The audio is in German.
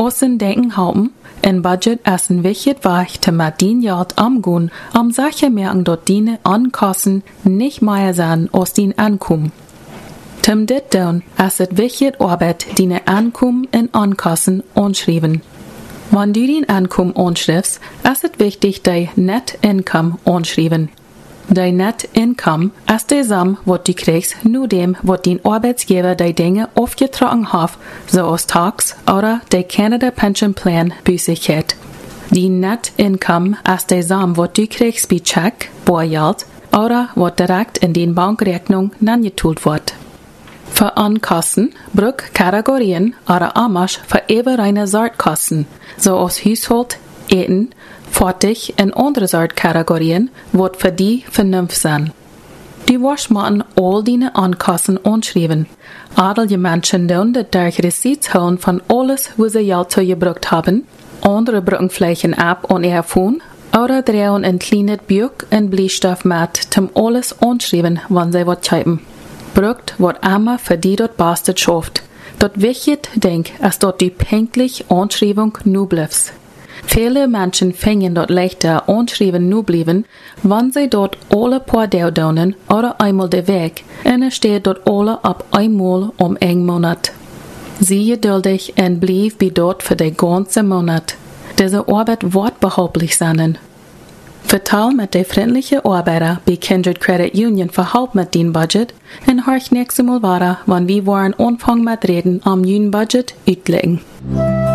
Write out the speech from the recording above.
Ossen denken halten, ein Budget ist ein wichtig Weg, mit den Geld umgehen, solche merken, dort die Ankosten nicht mehr sein, als die Ankommen. Zum dit doen ist es wichtig, Arbeit, die Ankommen und Ankosten anschreiben. Wenn du den Ankommen anschreibst, ist es wichtig, die Net Income anschreiben. Die Net Income ist die Summe, was du kriegst, nur dem, was dein Arbeitsgeber die Dinge aufgetragen hat, so als Tax oder der Canada Pension Plan bei sich hat. Die Net Income ist die Summe, was du kriegst bei Check, Bargeld oder was direkt in den Bankrechnung nangetult wird. Für Ankosten braucht Kategorien oder Amasch für eben eine Sort Kosten, so als Haushalt, Eten, Fertig und andere Sort Kategorien, wird für die vernünftig sein. Die müssen all diese Ankosten anschreiben. Adlige Menschen tun das durch Receipts holen von alles, was sie Geld zugebracht haben. Andere brauchen vielleicht eine App und ihr Phone oder drehen ein kleines Buch und Bleistift mit, um alles anschreiben, wenn sie was schreiben. Braucht wird immer für die dort Beste schafft. Dort wichtig denk, als dort die pünktliche Anschreibung nu bliebst. Viele Menschen fängen dort leichter anschreiben nu blieben, wenn sie dort alle paar Dauern oder einmal der Weg, und es steht dort alle ab einmal einen Monat. Sieh geduldig und blieb wie dort für den ganzen Monat. Diese Arbeit wird behaupt sein. Vertal mit der freundlichen Arbeiter bei Kindred Credit Union verhalb mit dem Budget und hörch nächstes Mal weiter, wenn wir Anfang mit Reden am neuen Budget auslegen.